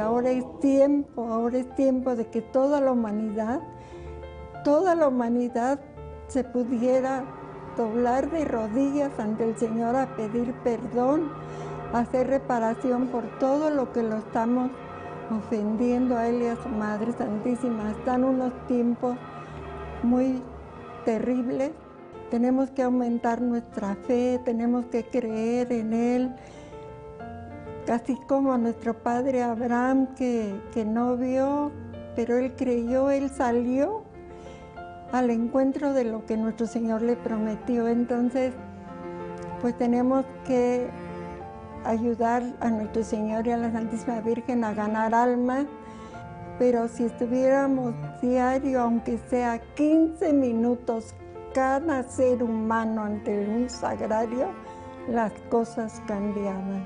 ahora es tiempo de que toda la humanidad se pudiera doblar de rodillas ante el Señor a pedir perdón, a hacer reparación por todo lo que lo estamos ofendiendo a Él y a su Madre Santísima. Están unos tiempos muy terribles. Tenemos que aumentar nuestra fe, tenemos que creer en Él, así como nuestro padre Abraham que no vio, pero él creyó, él salió al encuentro de lo que nuestro Señor le prometió. Entonces, pues tenemos que ayudar a nuestro Señor y a la Santísima Virgen a ganar almas, pero si estuviéramos diario, aunque sea 15 minutos, cada ser humano ante un sagrario, las cosas cambiaban.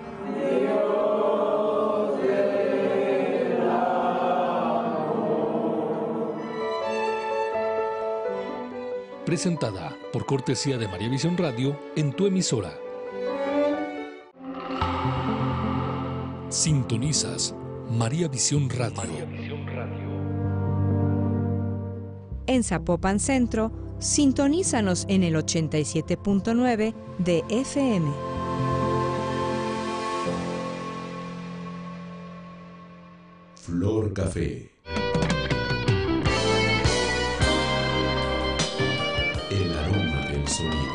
Dios del amor. Presentada por cortesía de María Visión Radio en tu emisora. Sintonizas María Visión Radio. María Visión Radio. En Zapopan Centro, sintonízanos en el 87.9 de FM. Flor Café. El aroma del sonido.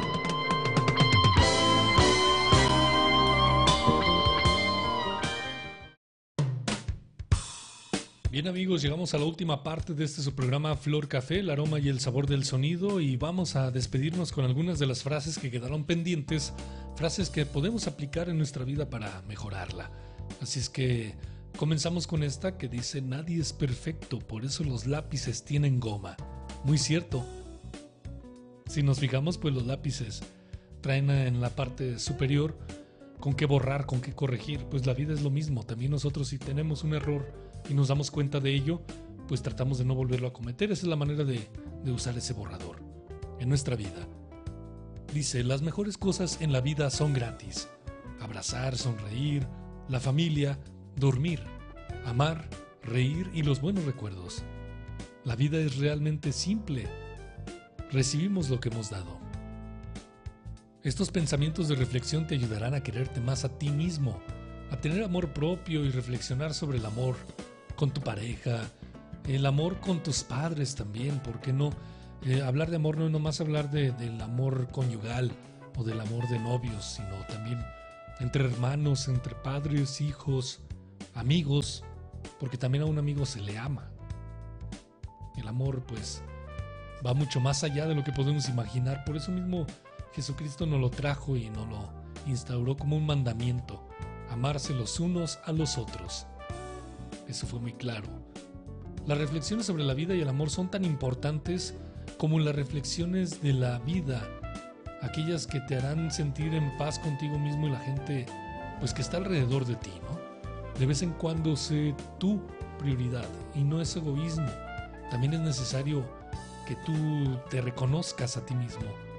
Bien amigos, llegamos a la última parte de este su programa Flor Café, el aroma y el sabor del sonido, y vamos a despedirnos con algunas de las frases que quedaron pendientes, frases que podemos aplicar en nuestra vida para mejorarla. Así es que comenzamos con esta que dice: nadie es perfecto, por eso los lápices tienen goma. Muy cierto. Si nos fijamos, pues los lápices traen en la parte superior con qué borrar, con qué corregir. Pues la vida es lo mismo. También nosotros, si tenemos un error y nos damos cuenta de ello, pues tratamos de no volverlo a cometer. Esa es la manera de usar ese borrador en nuestra vida. Dice: las mejores cosas en la vida son gratis. Abrazar, sonreír, la familia, dormir, amar, reír y los buenos recuerdos. La vida es realmente simple. Recibimos lo que hemos dado. Estos pensamientos de reflexión te ayudarán a quererte más a ti mismo, a tener amor propio y reflexionar sobre el amor con tu pareja, el amor con tus padres también, ¿por qué no? Hablar de amor no es nomás hablar del amor conyugal o del amor de novios, sino también entre hermanos, entre padres, hijos, amigos, porque también a un amigo se le ama. El amor, pues, va mucho más allá de lo que podemos imaginar. Por eso mismo Jesucristo nos lo trajo y nos lo instauró como un mandamiento: amarse los unos a los otros. Eso fue muy claro. Las reflexiones sobre la vida y el amor son tan importantes como las reflexiones de la vida, aquellas que te harán sentir en paz contigo mismo y la gente, pues, que está alrededor de ti, ¿no? De vez en cuando sé tu prioridad y no es egoísmo. También es necesario que tú te reconozcas a ti mismo,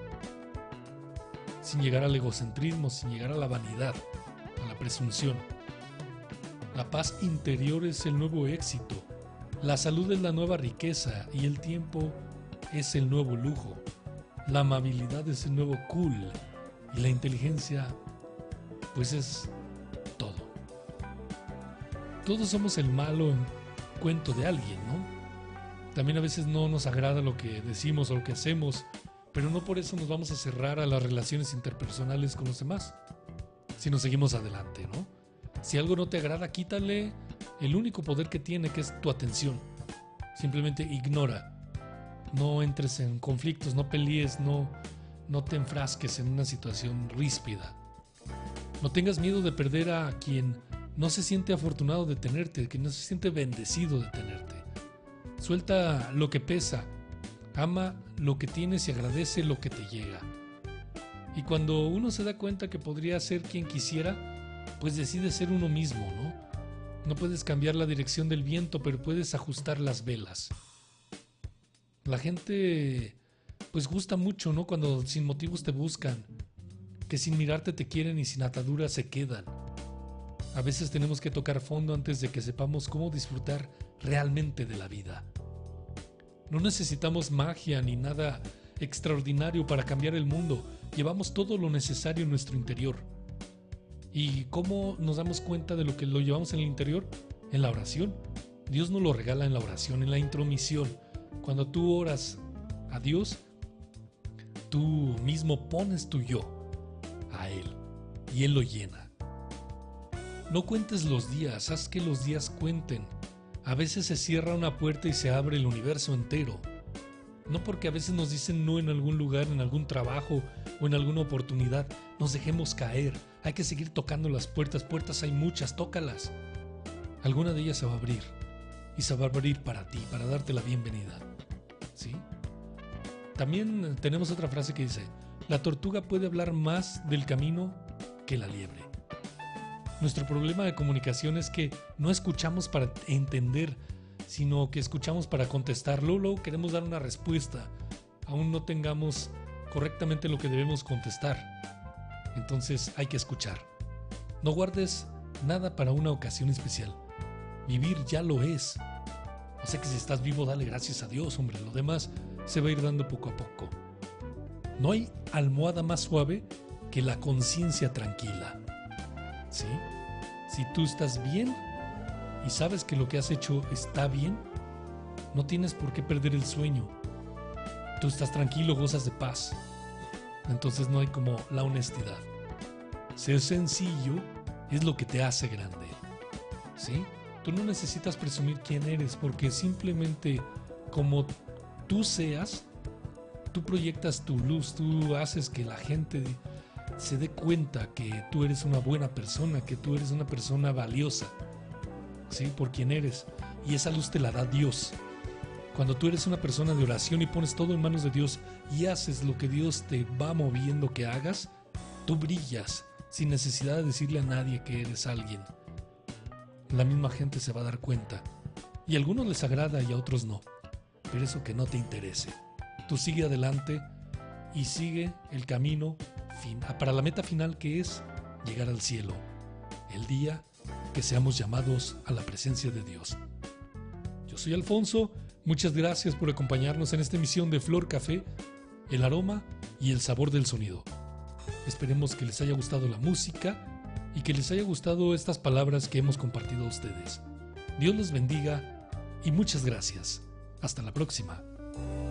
sin llegar al egocentrismo, sin llegar a la vanidad, a la presunción. La paz interior es el nuevo éxito, la salud es la nueva riqueza y el tiempo es el nuevo lujo. La amabilidad es el nuevo cool y la inteligencia, pues, es todo. Todos somos el malo en cuento de alguien, ¿no? También a veces no nos agrada lo que decimos o lo que hacemos, pero no por eso nos vamos a cerrar a las relaciones interpersonales con los demás, si nos seguimos adelante, ¿no? Si algo no te agrada, quítale el único poder que tiene, que es tu atención. Simplemente ignora. No entres en conflictos, no pelees, no te enfrasques en una situación ríspida. No tengas miedo de perder a quien no se siente afortunado de tenerte, que no se siente bendecido de tenerte. Suelta lo que pesa, ama lo que tienes y agradece lo que te llega. Y cuando uno se da cuenta que podría ser quien quisiera, pues decide ser uno mismo, ¿no? No puedes cambiar la dirección del viento, pero puedes ajustar las velas. La gente, pues, gusta mucho, ¿no? Cuando sin motivos te buscan, que sin mirarte te quieren y sin ataduras se quedan. A veces tenemos que tocar fondo antes de que sepamos cómo disfrutar realmente de la vida. No necesitamos magia ni nada extraordinario para cambiar el mundo. Llevamos todo lo necesario en nuestro interior. ¿Y cómo nos damos cuenta de lo que lo llevamos en el interior? En la oración. Dios nos lo regala en la oración, en la intromisión. Cuando tú oras a Dios, tú mismo pones tu yo a Él y Él lo llena. No cuentes los días, haz que los días cuenten. A veces se cierra una puerta y se abre el universo entero. No porque a veces nos dicen no en algún lugar, en algún trabajo o en alguna oportunidad, nos dejemos caer. Hay que seguir tocando las puertas. Puertas hay muchas, tócalas. Alguna de ellas se va a abrir. Y se va a abrir para ti, para darte la bienvenida. ¿Sí? También tenemos otra frase que dice: la tortuga puede hablar más del camino que la liebre. Nuestro problema de comunicación es que no escuchamos para entender, sino que escuchamos para contestar. Luego queremos dar una respuesta, aún no tengamos correctamente lo que debemos contestar. Entonces hay que escuchar. No guardes nada para una ocasión especial. Vivir ya lo es. O sea que si estás vivo, dale gracias a Dios, hombre. Lo demás se va a ir dando poco a poco. No hay almohada más suave que la conciencia tranquila. ¿Sí? Si tú estás bien y sabes que lo que has hecho está bien, no tienes por qué perder el sueño. Tú estás tranquilo, gozas de paz. Entonces no hay como la honestidad. Ser sencillo es lo que te hace grande. ¿Sí? Tú no necesitas presumir quién eres, porque simplemente como tú seas, tú proyectas tu luz, tú haces que la gente se dé cuenta que tú eres una buena persona, que tú eres una persona valiosa, ¿sí? Por quien eres. Y esa luz te la da Dios. Cuando tú eres una persona de oración y pones todo en manos de Dios y haces lo que Dios te va moviendo que hagas, tú brillas sin necesidad de decirle a nadie que eres alguien. La misma gente se va a dar cuenta. Y a algunos les agrada y a otros no. Pero eso que no te interese. Tú sigue adelante y sigue el camino para la meta final, que es llegar al cielo, el día que seamos llamados a la presencia de Dios. Yo soy Alfonso, muchas gracias por acompañarnos en esta emisión de Flor Café, el aroma y el sabor del sonido. Esperemos que les haya gustado la música y que les haya gustado estas palabras que hemos compartido a ustedes. Dios los bendiga y muchas gracias. Hasta la próxima.